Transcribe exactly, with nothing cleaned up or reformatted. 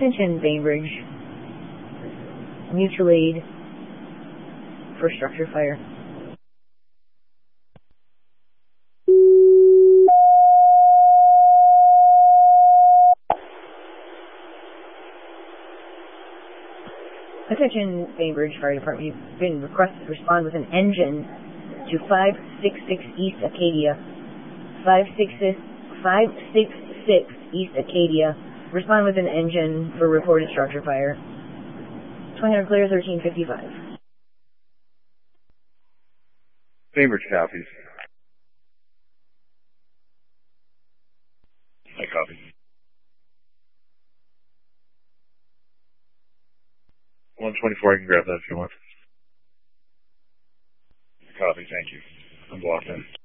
Attention, Bainbridge. Mutual aid for structure fire. Attention, Bainbridge Fire Department. You've been requested to respond with an engine to five six six East Acadia. five six six East Acadia. Respond with an engine for reported structure fire. twenty hundred clear, thirteen fifty-five. Bainbridge copies. I copy. one twenty-four, I can grab that if you want. Copy, thank you. I'm blocked in.